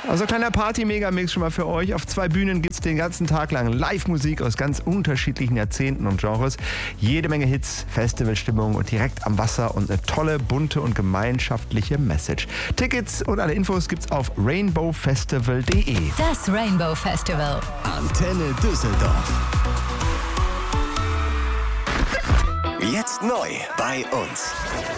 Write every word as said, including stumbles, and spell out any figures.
Also kleiner Party-Megamix schon mal für euch. Auf zwei Bühnen gibt es den ganzen Tag lang Live-Musik aus ganz unterschiedlichen Jahrzehnten und Genres. Jede Menge Hits, Festivalstimmung und direkt am Wasser und eine tolle, bunte und gemeinschaftliche Message. Tickets und alle Infos gibt's auf rainbow festival punkt de. Das Rainbow Festival. Antenne Düsseldorf. Jetzt neu bei uns.